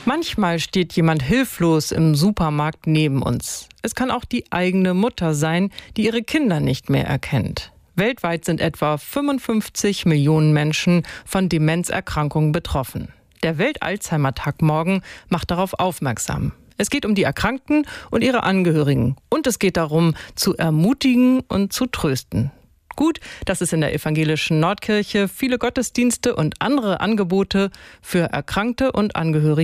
Manchmal steht jemand hilflos im Supermarkt neben uns. Es kann auch die eigene Mutter sein, die ihre Kinder nicht mehr erkennt. Weltweit sind etwa 55 Millionen Menschen von Demenzerkrankungen betroffen. Der Welt-Alzheimer-Tag morgen macht darauf aufmerksam. Es geht um die Erkrankten und ihre Angehörigen. Und es geht darum, zu ermutigen und zu trösten. Gut, dass es in der evangelischen Nordkirche viele Gottesdienste und andere Angebote für Erkrankte und Angehörige